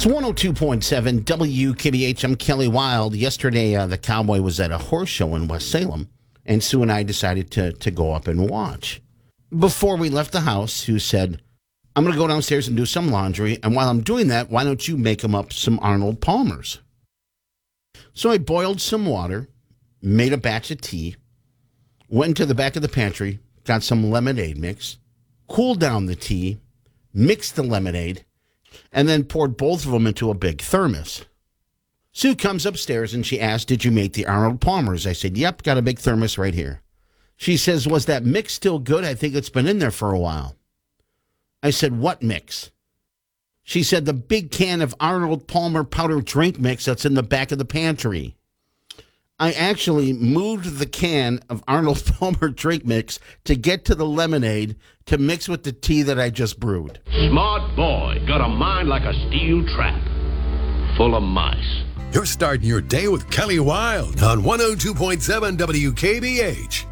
It's 102.7 WKBH. I'm Kelly Wild. Yesterday, the Cowboy was at a horse show in West Salem, and Sue and I decided to go up and watch. Before we left the house, Sue said, I'm going to go downstairs and do some laundry, and while I'm doing that, why don't you make them up some Arnold Palmers? So I boiled some water, made a batch of tea, went into the back of the pantry, got some lemonade mix, cooled down the tea, mixed the lemonade, and then poured both of them into a big thermos. Sue comes upstairs and she asked, did you make the Arnold Palmers? I said, yep, got a big thermos right here. She says, was that mix still good? I think it's been in there for a while. I said, what mix? She said, the big can of Arnold Palmer powder drink mix that's in the back of the pantry. I actually moved the can of Arnold Palmer drink mix to get to the lemonade to mix with the tea that I just brewed. Smart boy, got a mind like a steel trap, full of mice. You're starting your day with Kelly Wild on 102.7 WKBH.